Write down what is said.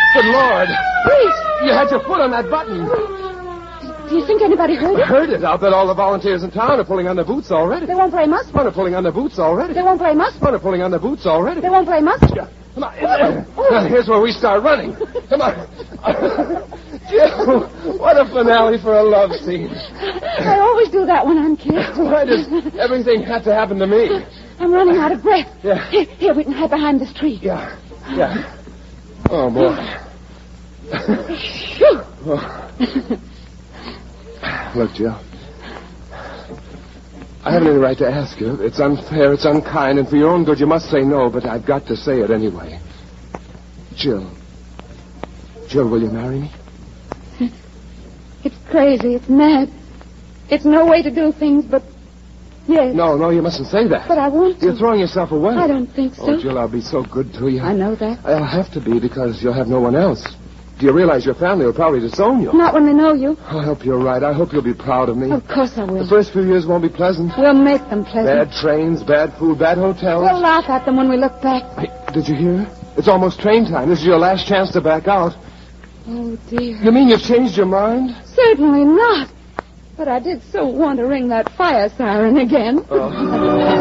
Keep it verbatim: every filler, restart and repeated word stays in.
Good Lord. Priest! You had your foot on that button. Do you think anybody heard it? Heard it. I'll bet all the volunteers in town are pulling on their boots already. They won't blame us. Oh, they're pulling on their boots already. They won't blame us. Oh, they're pulling on their boots already. They won't blame us. Yeah. Come on. Now, here's where we start running. Come on. Jill, what a finale for a love scene. I always do that when I'm kissed. Why does everything have to happen to me? I'm running out of breath. Yeah. Here, here, we can hide behind this tree. Yeah. Yeah. Oh, boy. Phew. Oh. Look, Jill. I haven't any right to ask you. It's unfair, it's unkind, and for your own good, you must say no, but I've got to say it anyway. Jill. Jill, will you marry me? It's crazy. It's mad. It's no way to do things, but yes. No, no, you mustn't say that. But I want to. You're throwing yourself away. I don't think so. Oh, Jill, I'll be so good to you. I know that. I'll have to be because you'll have no one else. Do you realize your family will probably disown you? Not when they know you. I hope you're right. I hope you'll be proud of me. Of course I will. The first few years won't be pleasant. We'll make them pleasant. Bad trains, bad food, bad hotels. We'll laugh at them when we look back. Hey, did you hear? It's almost train time. This is your last chance to back out. Oh, dear. You mean you've changed your mind? Certainly not. But I did so want to ring that fire siren again. Oh.